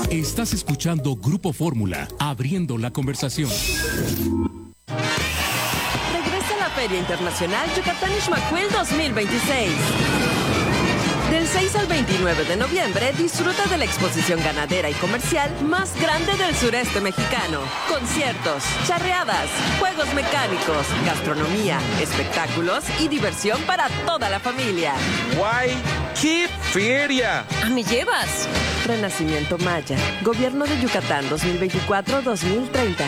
Estás escuchando Grupo Fórmula, abriendo la conversación. Regresa a la Feria Internacional Yucatán Ixmaquil 2026. Del 6 al 29 de noviembre, disfruta de la exposición ganadera y comercial más grande del sureste mexicano. Conciertos, charreadas, juegos mecánicos, gastronomía, espectáculos y diversión para toda la familia. ¡Guay! ¡Qué feria! ¿Me llevas? Renacimiento Maya, Gobierno de Yucatán 2024-2030.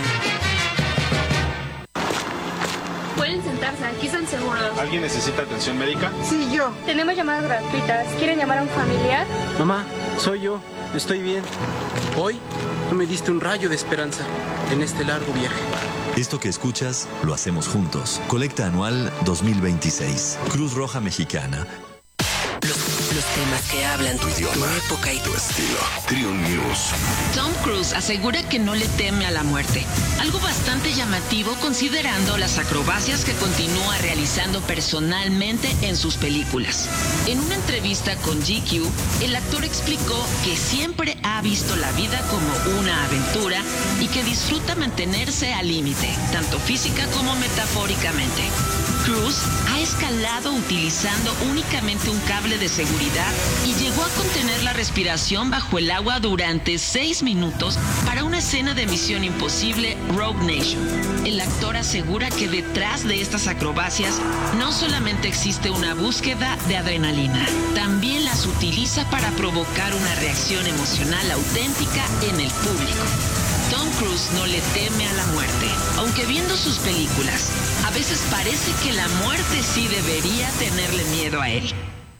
Pueden sentarse, aquí están seguros. ¿Alguien necesita atención médica? Sí, yo. Tenemos llamadas gratuitas. ¿Quieren llamar a un familiar? Mamá, soy yo. Estoy bien. Hoy tú me diste un rayo de esperanza en este largo viaje. Esto que escuchas, lo hacemos juntos. Colecta anual 2026. Cruz Roja Mexicana. Los temas que hablan tu idioma, tu época y tu estilo. Triun News. Tom Cruise asegura que no le teme a la muerte. Algo bastante llamativo considerando las acrobacias que continúa realizando personalmente en sus películas. En una entrevista con GQ, el actor explicó que siempre ha visto la vida como una aventura y que disfruta mantenerse al límite, tanto física como metafóricamente. Cruise ha escalado utilizando únicamente un cable de seguridad y llegó a contener la respiración bajo el agua durante 6 minutos para una escena de Misión Imposible Rogue Nation. El actor asegura que detrás de estas acrobacias no solamente existe una búsqueda de adrenalina, también las utiliza para provocar una reacción emocional auténtica en el público. Tom Cruise no le teme a la muerte, aunque viendo sus películas, a veces parece que la muerte sí debería tenerle miedo a él.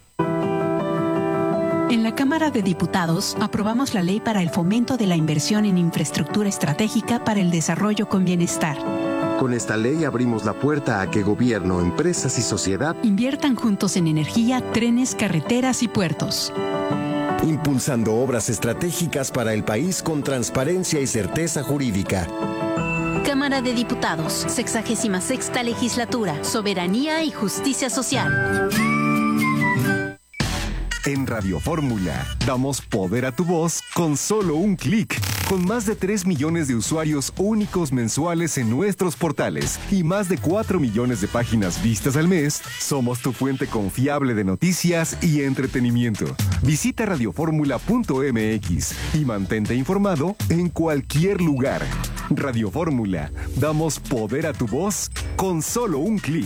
En la Cámara de Diputados aprobamos la ley para el fomento de la inversión en infraestructura estratégica para el desarrollo con bienestar. Con esta ley abrimos la puerta a que gobierno, empresas y sociedad inviertan juntos en energía, trenes, carreteras y puertos. Impulsando obras estratégicas para el país con transparencia y certeza jurídica. Cámara de Diputados, 66ª Legislatura, Soberanía y Justicia Social. En Radio Fórmula, damos poder a tu voz con solo un clic. Con más de 3 millones de usuarios únicos mensuales en nuestros portales y más de 4 millones de páginas vistas al mes, somos tu fuente confiable de noticias y entretenimiento. Visita radioformula.mx y mantente informado en cualquier lugar. Radio Fórmula, damos poder a tu voz con solo un clic.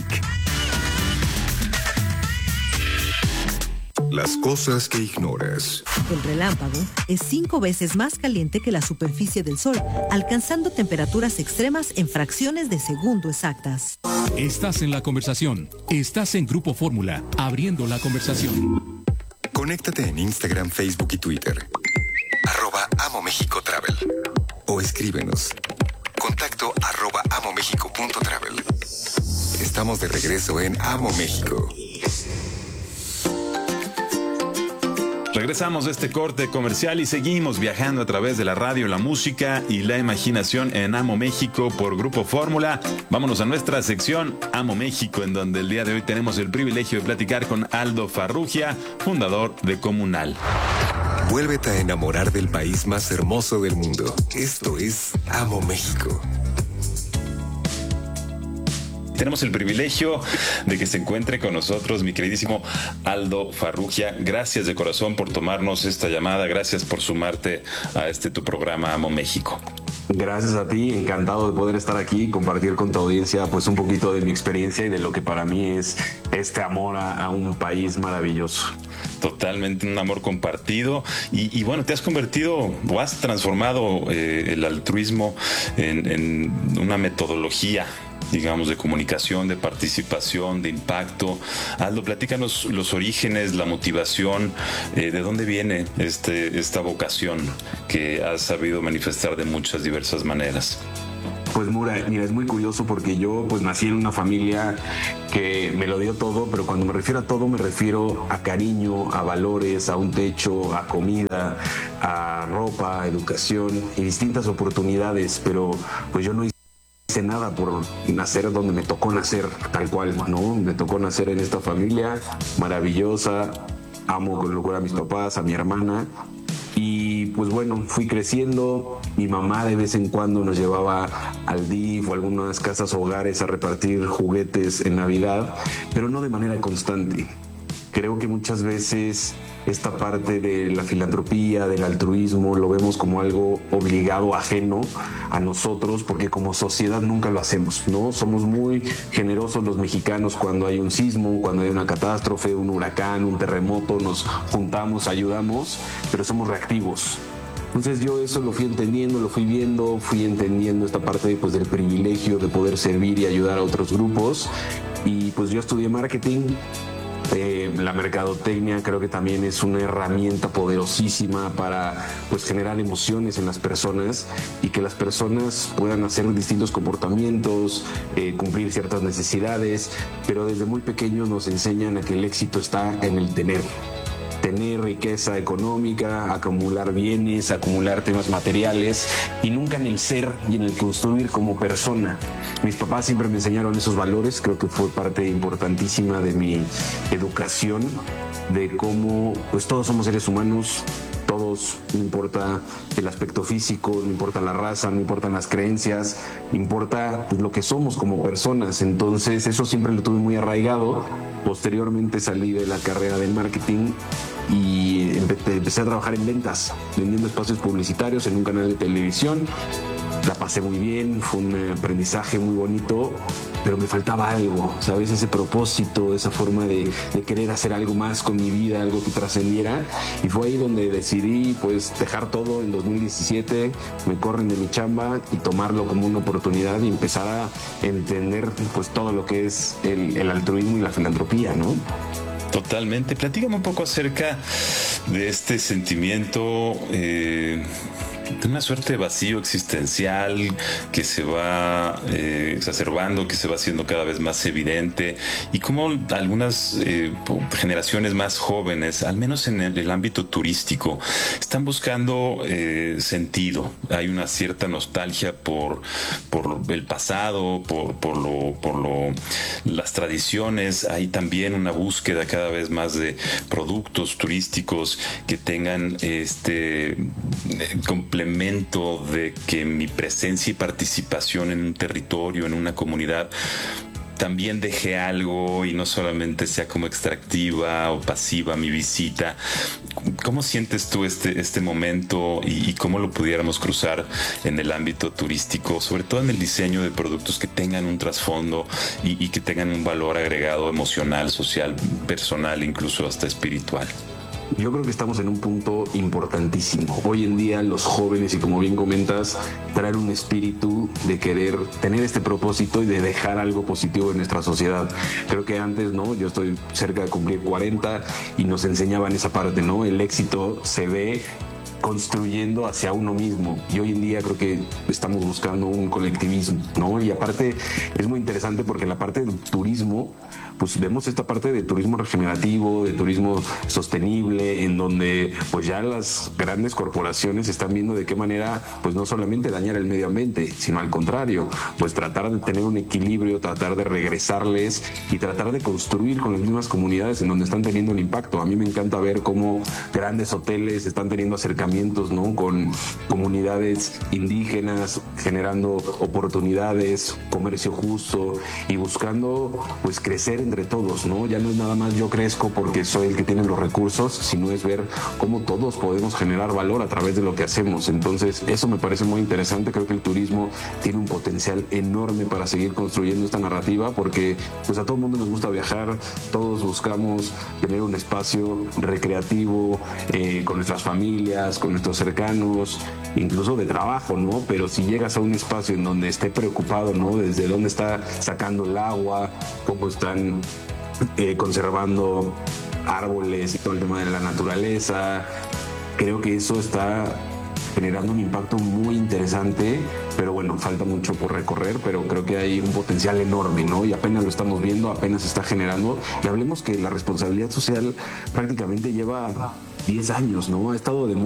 Las cosas que ignoras. El relámpago es 5 veces más caliente que la superficie del Sol, alcanzando temperaturas extremas en fracciones de segundo exactas. Estás en la conversación. Estás en Grupo Fórmula, abriendo la conversación. Conéctate en Instagram, Facebook y Twitter. @Amo México Travel. O escríbenos. Contacto @amomexico.travel. Estamos de regreso en Amo México. Regresamos de este corte comercial y seguimos viajando a través de la radio, la música y la imaginación en Amo México por Grupo Fórmula. Vámonos a nuestra sección Amo México, en donde el día de hoy tenemos el privilegio de platicar con Aldo Farrugia, fundador de Comunal. Vuélvete a enamorar del país más hermoso del mundo. Esto es Amo México. Tenemos el privilegio de que se encuentre con nosotros mi queridísimo Aldo Farrugia. Gracias de corazón por tomarnos esta llamada. Gracias por sumarte a tu programa Amo México. Gracias a ti, encantado de poder estar aquí y compartir con tu audiencia pues un poquito de mi experiencia y de lo que para mí es este amor a un país maravilloso. Totalmente un amor compartido y bueno, te has convertido o has transformado el altruismo en una metodología, digamos, de comunicación, de participación, de impacto. Aldo, platícanos los orígenes, la motivación, de dónde viene esta vocación que has sabido manifestar de muchas diversas maneras. Pues mira, es muy curioso porque yo pues nací en una familia que me lo dio todo, pero cuando me refiero a todo me refiero a cariño, a valores, a un techo, a comida, a ropa, a educación y distintas oportunidades, pero pues yo no hice nada por nacer donde me tocó nacer, tal cual, ¿no? Me tocó nacer en esta familia maravillosa, amo con locura a mis papás, a mi hermana, Y pues bueno, fui creciendo. Mi mamá de vez en cuando nos llevaba al DIF o algunas casas hogares a repartir juguetes en Navidad, pero no de manera constante. Creo que muchas veces esta parte de la filantropía, del altruismo, lo vemos como algo obligado, ajeno a nosotros, porque como sociedad nunca lo hacemos, ¿no? Somos muy generosos los mexicanos cuando hay un sismo, cuando hay una catástrofe, un huracán, un terremoto, nos juntamos, ayudamos, pero somos reactivos. Entonces yo eso lo fui entendiendo, lo fui viendo, fui entendiendo esta parte pues, del privilegio de poder servir y ayudar a otros grupos. Y pues yo estudié marketing. La mercadotecnia creo que también es una herramienta poderosísima para pues, generar emociones en las personas y que las personas puedan hacer distintos comportamientos, cumplir ciertas necesidades, pero desde muy pequeños nos enseñan a que el éxito está en el tener riqueza económica, acumular bienes, acumular temas materiales y nunca en el ser y en el construir como persona. Mis papás siempre me enseñaron esos valores, creo que fue parte importantísima de mi educación, de cómo pues todos somos seres humanos, todos, no importa el aspecto físico, no importa la raza, no importan las creencias, importa pues, lo que somos como personas. Entonces eso siempre lo tuve muy arraigado. Posteriormente salí de la carrera de marketing y empecé a trabajar en ventas, vendiendo espacios publicitarios en un canal de televisión. La pasé muy bien, fue un aprendizaje muy bonito, pero me faltaba algo, ¿sabes? Ese propósito, esa forma de querer hacer algo más con mi vida, algo que trascendiera. Y fue ahí donde decidí pues dejar todo en 2017, me corren de mi chamba y tomarlo como una oportunidad y empezar a entender pues todo lo que es el altruismo y la filantropía, ¿no? Totalmente. Platícame un poco acerca de este sentimiento de una suerte de vacío existencial que se va exacerbando, que se va haciendo cada vez más evidente, y cómo algunas generaciones más jóvenes, al menos en el ámbito turístico, están buscando sentido. Hay una cierta nostalgia por el pasado, por las tradiciones. Hay también una búsqueda cada vez más de productos turísticos que tengan complemento de que mi presencia y participación en un territorio, en una comunidad, también deje algo y no solamente sea como extractiva o pasiva mi visita. ¿Cómo sientes tú este momento y cómo lo pudiéramos cruzar en el ámbito turístico, sobre todo en el diseño de productos que tengan un trasfondo y que tengan un valor agregado emocional, social, personal, incluso hasta espiritual? Yo creo que estamos en un punto importantísimo. Hoy en día los jóvenes, y como bien comentas, traen un espíritu de querer tener este propósito y de dejar algo positivo en nuestra sociedad. Creo que antes, ¿no? Yo estoy cerca de cumplir 40 y nos enseñaban esa parte, ¿no? El éxito se ve construyendo hacia uno mismo, y hoy en día creo que estamos buscando un colectivismo, ¿no? Y aparte es muy interesante porque en la parte del turismo pues vemos esta parte de turismo regenerativo, de turismo sostenible, en donde pues ya las grandes corporaciones están viendo de qué manera pues no solamente dañar el medio ambiente, sino al contrario, pues tratar de tener un equilibrio, tratar de regresarles y tratar de construir con las mismas comunidades en donde están teniendo un impacto. A mí me encanta ver cómo grandes hoteles están teniendo acercamientos, ¿no? Con comunidades indígenas, generando oportunidades, comercio justo y buscando pues crecer entre todos, ¿no? Ya no es nada más yo crezco porque soy el que tiene los recursos, sino es ver cómo todos podemos generar valor a través de lo que hacemos. Entonces eso me parece muy interesante. Creo que el turismo tiene un potencial enorme para seguir construyendo esta narrativa, porque pues a todo el mundo nos gusta viajar, todos buscamos tener un espacio recreativo con nuestras familias, con nuestros cercanos, incluso de trabajo, ¿no? Pero si llegas a un espacio en donde esté preocupado, ¿no? Desde dónde está sacando el agua, cómo están conservando árboles y todo el tema de la naturaleza, creo que eso está generando un impacto muy interesante. Pero bueno, falta mucho por recorrer, pero creo que hay un potencial enorme, ¿no? Y apenas lo estamos viendo, apenas se está generando. Y hablemos que la responsabilidad social prácticamente lleva 10 años, ¿no? Ha estado de